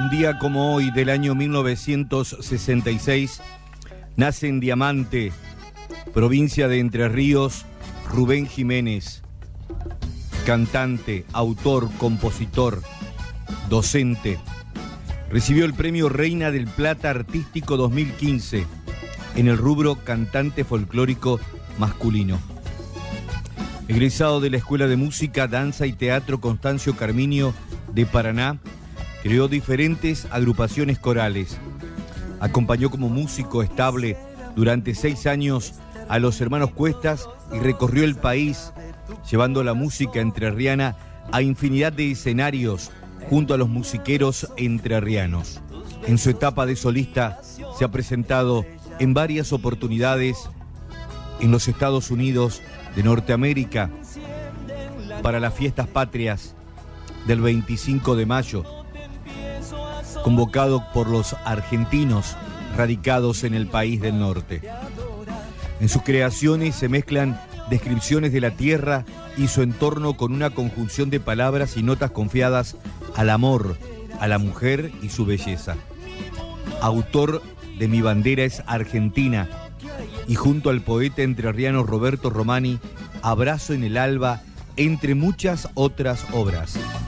Un día como hoy del año 1966 nace en Diamante, provincia de Entre Ríos, Rubén Jiménez, cantante, autor, compositor, docente. Recibió el premio Reina del Plata Artístico 2015 en el rubro cantante folclórico masculino. Egresado de la Escuela de Música, Danza y Teatro Constancio Carminio de Paraná, creó diferentes agrupaciones corales. Acompañó como músico estable durante 6 años a los hermanos Cuestas y recorrió el país, llevando la música entrerriana a infinidad de escenarios junto a los musiqueros entrerrianos. En su etapa de solista se ha presentado en varias oportunidades en los Estados Unidos de Norteamérica para las fiestas patrias del 25 de mayo, convocado por los argentinos radicados en el país del norte. En sus creaciones se mezclan descripciones de la tierra y su entorno con una conjunción de palabras y notas confiadas al amor, a la mujer y su belleza. Autor de Mi bandera es Argentina, y junto al poeta entrerriano Roberto Romani, Abrazo en el alba, entre muchas otras obras.